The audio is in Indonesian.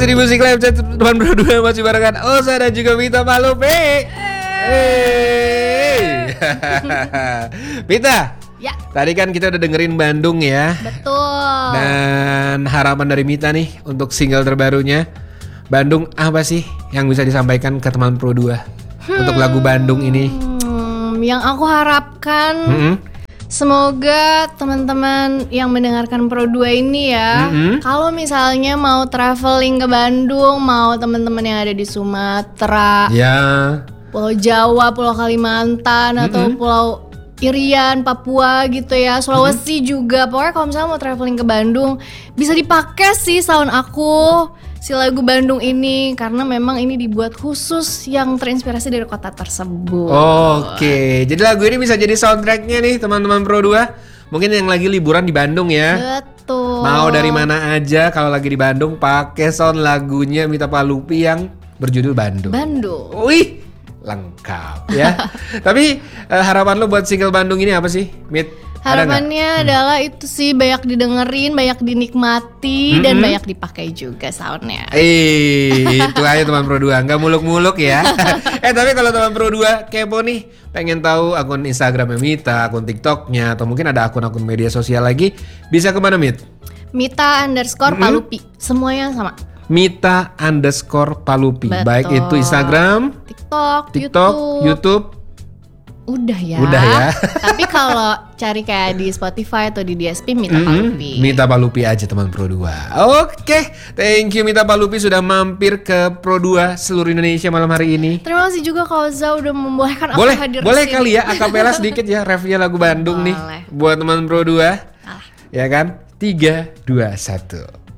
Di Musik Live Chat teman berdua masih barengan Osa dan juga Mita Palupi. Mita, Ya, tadi kan kita udah dengerin Bandung ya. betul. Dan harapan dari Mita nih untuk single terbarunya Bandung, apa sih yang bisa disampaikan ke teman Pro 2 untuk lagu Bandung ini? Yang aku harapkan semoga teman-teman yang mendengarkan Pro 2 ini ya, kalau misalnya mau traveling ke Bandung, mau teman-teman yang ada di Sumatera, Ya. Pulau Jawa, Pulau Kalimantan, atau Pulau Irian, Papua gitu ya, Sulawesi juga. Pokoknya kalau misalnya mau traveling ke Bandung, bisa dipakai sih sound aku, si lagu Bandung ini, karena memang ini dibuat khusus yang terinspirasi dari kota tersebut. Oke, jadi lagu ini bisa jadi soundtracknya nih teman-teman Pro 2. Mungkin yang lagi liburan di Bandung ya. Betul. Mau dari mana aja kalau lagi di Bandung pakai sound lagunya Mita Palupi yang berjudul Bandung. Bandung. Wih, lengkap ya. Tapi harapan lo buat single Bandung ini apa sih, Mit? Ada nggak? Harapannya adalah itu sih banyak didengerin, banyak dinikmati, dan banyak dipakai juga soundnya. Itu aja teman Pro 2, nggak muluk-muluk ya. Tapi kalau teman Pro 2 kepo nih, pengen tahu akun Instagramnya Mita, akun TikToknya, atau mungkin ada akun-akun media sosial lagi, bisa kemana, Mit? Mita_Palupi, semuanya sama. Mita_Palupi. Betul. Baik itu Instagram, TikTok, YouTube. Udah ya. Udah ya. Tapi kalau cari kayak di Spotify atau di DSP Mita Palupi. Mita Palupi aja teman Pro 2. Oke, thank you Mita Palupi sudah mampir ke Pro 2 seluruh Indonesia malam hari ini. Terima kasih juga kalau Za udah membolehkan aku hadir di Boleh sini. kali ya akapela sedikit ya refnya lagu Bandung nih Boleh. buat teman Pro 2. Ya kan? 3, 2, 1.